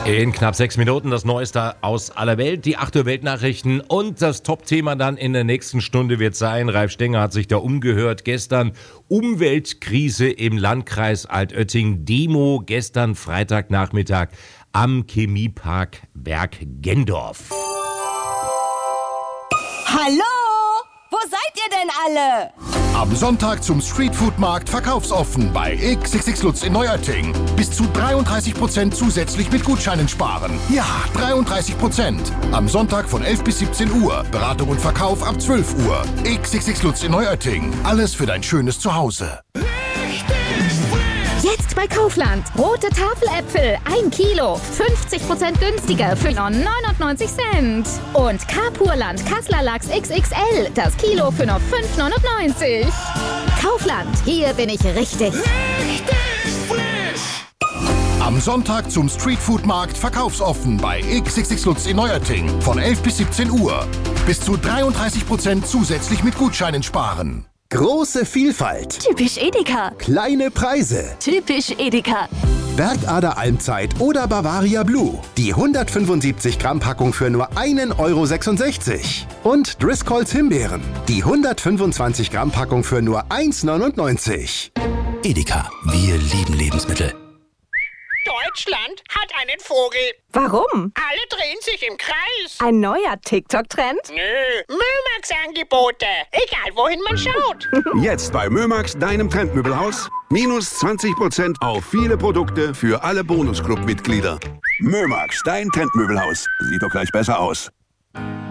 In knapp 6 Minuten das Neueste aus aller Welt, die 8 Uhr Weltnachrichten und das Top-Thema dann in der nächsten Stunde wird sein. Ralf Stenger hat sich da umgehört. Gestern Umweltkrise im Landkreis Altötting. Demo gestern Freitagnachmittag am Chemiepark Berg-Gendorf. Hallo? Wo seid ihr denn alle? Am Sonntag zum Streetfood-Markt verkaufsoffen bei XXX Lutz in Neuötting. Bis zu 33% zusätzlich mit Gutscheinen sparen. Ja, 33%. Am Sonntag von 11 bis 17 Uhr. Beratung und Verkauf ab 12 Uhr. XXX Lutz in Neuötting. Alles für dein schönes Zuhause. Jetzt bei Kaufland. Rote Tafeläpfel, 1 Kilo. 50% günstiger für nur 99 Cent. Und Carpurland Kassler Lachs XXL. Das Kilo für nur 5,99. Kaufland. Hier bin ich richtig. Am Sonntag zum Streetfood-Markt verkaufsoffen bei XXX Lutz in Neuötting. Von 11 bis 17 Uhr. Bis zu 33% zusätzlich mit Gutscheinen sparen. Große Vielfalt. Typisch Edeka. Kleine Preise. Typisch Edeka. Bergader Almzeit oder Bavaria Blue. Die 175 Gramm Packung für nur 1,66 €. Und Driscolls Himbeeren. Die 125 Gramm Packung für nur 1,99 €. Edeka, wir lieben Lebensmittel. Deutschland hat einen Vogel. Warum? Alle drehen sich im Kreis. Ein neuer TikTok-Trend? Nö, Müllmax-Angebote. Egal, wohin man schaut. Jetzt bei Mömax, deinem Trendmöbelhaus. Minus 20% auf viele Produkte für alle Bonusclub-Mitglieder. Mömax, dein Trendmöbelhaus. Sieht doch gleich besser aus.